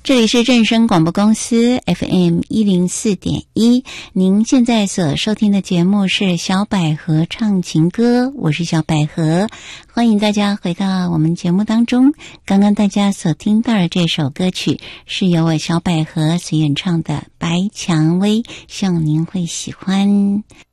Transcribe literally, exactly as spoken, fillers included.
这里是正声广播公司 F M 一零四点一，您现在所收听的节目是小百合唱情歌，我是小百合，欢迎大家回到我们节目当中。刚刚大家所听到的这首歌曲是由我小百合所演唱的《白蔷薇》，希望您会喜欢。